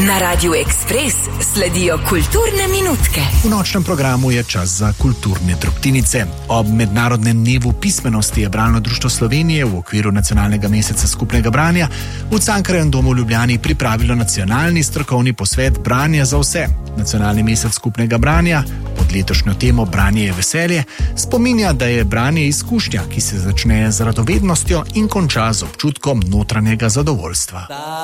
Na Radiu Ekspres sledijo kulturne minutke. V nočnem programu je čas za kulturne drobtinice. Ob Mednarodnem dnevu pismenosti je Bralno društvo Slovenije v okviru nacionalnega meseca skupnega branja v Cankarjevem domu v Ljubljani pripravilo nacionalni strokovni posvet Branja za vse. Nacionalni mesec skupnega branja pod letošnjo temo Branje je veselje spominja, da je branje izkušnja, ki se začne z radovednostjo in konča z občutkom notranjega zadovoljstva.